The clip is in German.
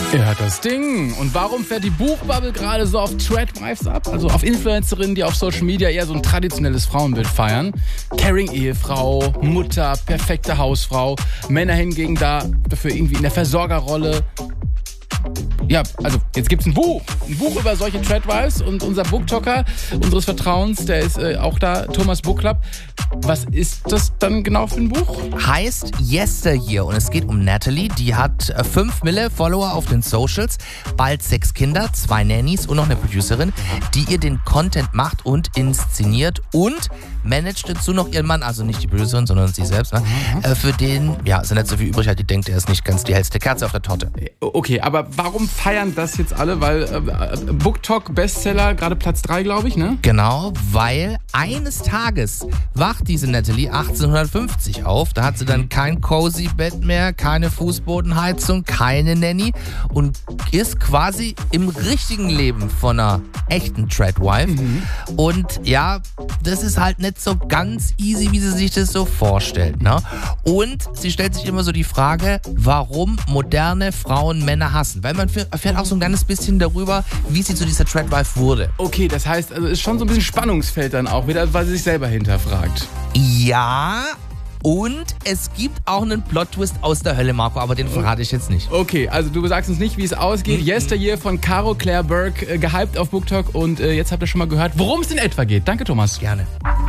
Er hat das Ding. Und warum fährt die Buchbubble gerade so auf Tradwives ab? Also auf Influencerinnen, die auf Social Media eher so ein traditionelles Frauenbild feiern. Caring-Ehefrau, Mutter, perfekte Hausfrau. Männer hingegen dafür irgendwie in der Versorgerrolle. Ja, also jetzt gibt's ein Buch über solche Tradwives und unser Booktalker unseres Vertrauens, der ist auch da, Thomas Book Club. Was ist das dann genau für ein Buch? Heißt Yesteryear und es geht um Natalie, die hat 5 Mille Follower auf den Socials, bald 6 Kinder, 2 Nannies und noch eine Producerin, die ihr den Content macht und inszeniert und managt dazu noch ihren Mann, also nicht die Producerin, sondern sie selbst, ne? Für den, ja, ist nicht so viel übrig, die denkt, er ist nicht ganz die hellste Kerze auf der Torte. Okay, aber warum feiern das jetzt alle? Weil BookTok Bestseller, gerade Platz 3, glaube ich, ne? Genau, weil eines Tages wacht diese Natalie 1850 auf. Da hat sie dann kein cozy Bett mehr, keine Fußbodenheizung, keine Nanny und ist quasi im richtigen Leben von einer echten Tradwife. Und ja, das ist halt nicht so ganz easy, wie sie sich das so vorstellt, ne? Und sie stellt sich immer so die Frage, warum moderne Frauen Männer hassen. Weil man erfährt auch so ein kleines bisschen darüber, wie sie zu dieser Tradwife wurde. Okay, das heißt, also ist schon so ein bisschen Spannungsfeld dann auch wieder, weil sie sich selber hinterfragt. Ja, und es gibt auch einen Plot-Twist aus der Hölle, Marco, aber den verrate ich jetzt nicht. Okay, also du sagst uns nicht, wie es ausgeht. Yesteryear von Caro Claire Burke, gehypt auf BookTok und jetzt habt ihr schon mal gehört, worum es in etwa geht. Danke, Thomas. Gerne.